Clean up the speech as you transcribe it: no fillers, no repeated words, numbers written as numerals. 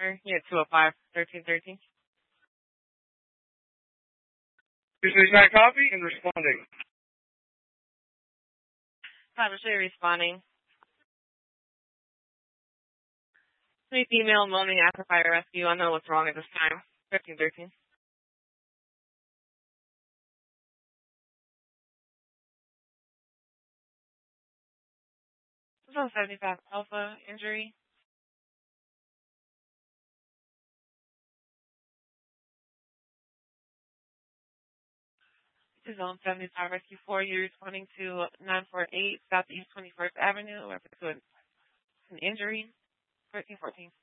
Yeah, 205-1313. This is not copy and responding. Obviously responding. Please email moaning after fire rescue. I know what's wrong at this time. 1313. 75 Alpha injury. This is on 75 Rescue 4. You're responding to 948 Southeast 21st Avenue. Reference to an injury. 1314.